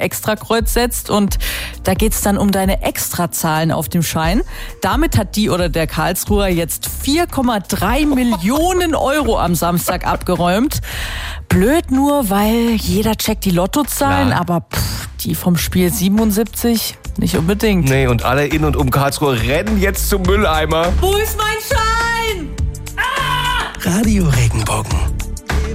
Extrakreuz setzt und da geht's dann um deine Extrazahlen auf dem Schein. Damit hat die oder der Karlsruher jetzt 4,3 Millionen Euro am Samstag abgeräumt. Blöd nur, weil jeder checkt die Lottozahlen, Klar. aber die vom Spiel 77 nicht unbedingt. Nee, und alle in und um Karlsruhe rennen jetzt zum Mülleimer. Wo ist mein Schein? Radio Regenbogen.